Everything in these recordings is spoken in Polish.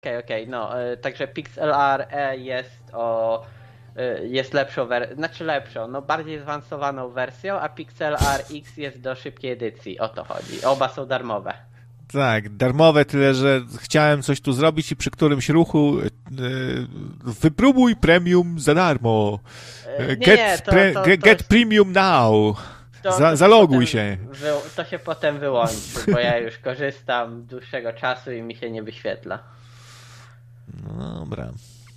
Okej, no, także Pixlr jest lepszą znaczy lepszą, no bardziej zaawansowaną wersją, a Pixlr X jest do szybkiej edycji, o to chodzi. Oba są darmowe. Tak, darmowe, tyle że chciałem coś tu zrobić i przy którymś ruchu wypróbuj premium za darmo. Get premium now. Zaloguj się. To się potem wyłączy, bo ja już korzystam dłuższego czasu i mi się nie wyświetla. No dobra.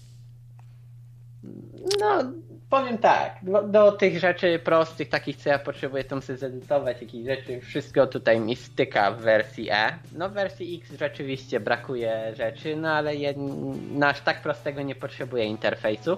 No, powiem tak, do tych rzeczy prostych, takich co ja potrzebuję tam sobie zedytować, jakieś rzeczy, wszystko tutaj mi styka w wersji E. No w wersji X rzeczywiście brakuje rzeczy, no ale aż tak prostego nie potrzebuję interfejsu.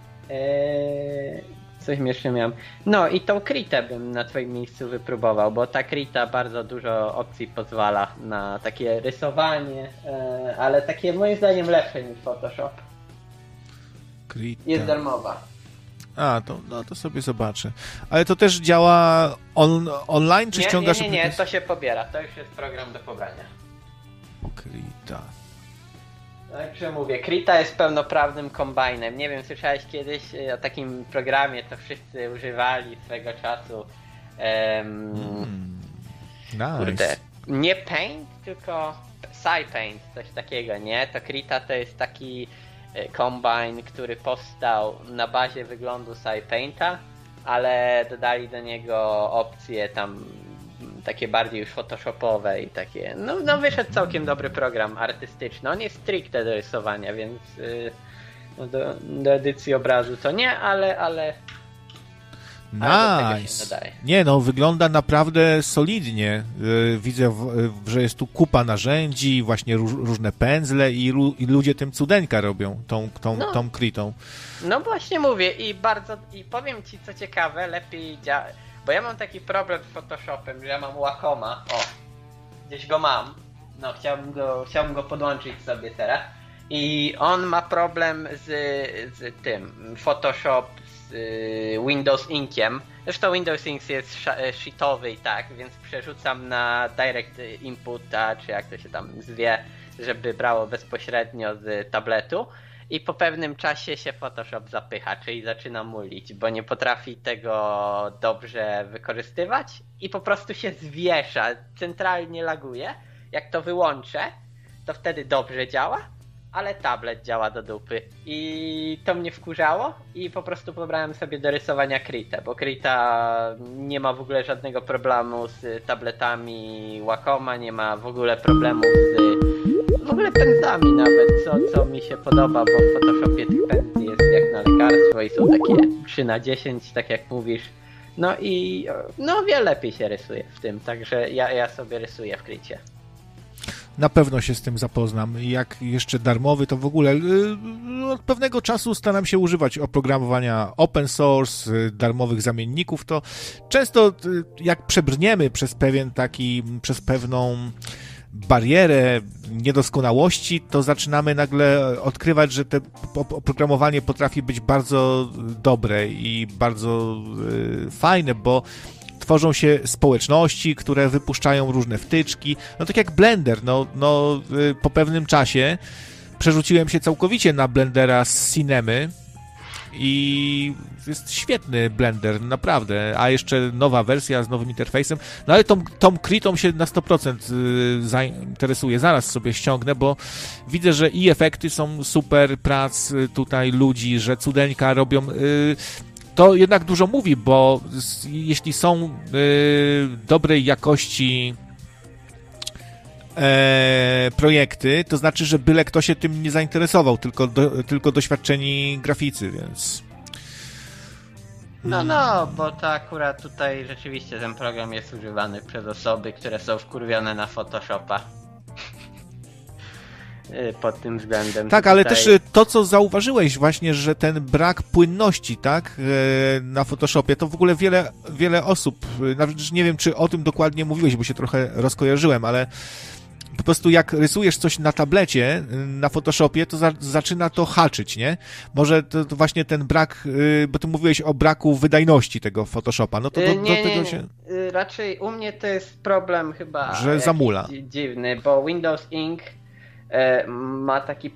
Coś jeszcze miałem. No i tą Kritę bym na twoim miejscu wypróbował, bo ta Krita bardzo dużo opcji pozwala na takie rysowanie, ale takie moim zdaniem lepsze niż Photoshop. Krita. Jest darmowa. To sobie zobaczę. Ale to też działa online, czy ściągasz... Nie, to się pobiera. To już jest program do pobrania. Krita. Także mówię, Krita jest pełnoprawnym kombajnem. Nie wiem, słyszałeś kiedyś o takim programie, co wszyscy używali swego czasu. Nice. Kurde, nie Paint, tylko SciPaint, coś takiego, nie? To Krita to jest taki kombajn, który powstał na bazie wyglądu SciPainta, ale dodali do niego opcje tam takie bardziej już photoshopowe i takie, no wyszedł całkiem dobry program artystyczny. On jest stricte do rysowania, więc do edycji obrazu to nie, ale nice. Nie no, wygląda naprawdę solidnie. Widzę, że jest tu kupa narzędzi, właśnie różne pędzle i ludzie tym cudeńka robią, tą Kritą. No właśnie mówię i powiem ci co ciekawe, lepiej działa, bo ja mam taki problem z Photoshopem, że ja mam Wacoma, gdzieś go mam, no chciałbym go podłączyć sobie teraz i on ma problem z tym Photoshop Windows Inkiem. Zresztą Windows Ink jest sheetowy i tak, więc przerzucam na Direct Inputa, czy jak to się tam zwie, żeby brało bezpośrednio z tabletu i po pewnym czasie się Photoshop zapycha, czyli zaczyna mulić, bo nie potrafi tego dobrze wykorzystywać i po prostu się zwiesza, centralnie laguje. Jak to wyłączę, to wtedy dobrze działa, ale tablet działa do dupy i to mnie wkurzało i po prostu pobrałem sobie do rysowania Kritę, bo Krita nie ma w ogóle żadnego problemu z tabletami Wacoma, nie ma w ogóle problemu w ogóle pędzlami nawet, co mi się podoba, bo w Photoshopie tych pędzli jest jak na lekarstwo i są takie 3/10, tak jak mówisz. No i o wiele lepiej się rysuje w tym, także ja sobie rysuję w Kricie. Na pewno się z tym zapoznam. Jak jeszcze darmowy, to w ogóle od pewnego czasu staram się używać oprogramowania open source, darmowych zamienników. To często jak przebrniemy przez pewną barierę niedoskonałości, to zaczynamy nagle odkrywać, że to oprogramowanie potrafi być bardzo dobre i bardzo fajne, bo tworzą się społeczności, które wypuszczają różne wtyczki. No tak jak Blender, po pewnym czasie przerzuciłem się całkowicie na Blendera z Cinemy i jest świetny Blender, naprawdę. A jeszcze nowa wersja z nowym interfejsem. No ale tą Kritą się na 100% zainteresuję. Zaraz sobie ściągnę, bo widzę, że i efekty są super, prac tutaj ludzi, że cudeńka robią... To jednak dużo mówi, bo jeśli są dobrej jakości projekty, to znaczy, że byle kto się tym nie zainteresował, tylko doświadczeni graficy, więc... No, bo to akurat tutaj rzeczywiście ten program jest używany przez osoby, które są wkurwione na Photoshopa. Pod tym względem. Tak, ale też to, co zauważyłeś właśnie, że ten brak płynności, tak, na Photoshopie, to w ogóle wiele osób, nawet nie wiem, czy o tym dokładnie mówiłeś, bo się trochę rozkojarzyłem, ale po prostu jak rysujesz coś na tablecie, na Photoshopie, to zaczyna to haczyć, nie? Może to właśnie ten brak, bo ty mówiłeś o braku wydajności tego Photoshopa, no to do tego się... Raczej u mnie to jest problem chyba że zamula. Dziwny, bo Windows Ink ma taki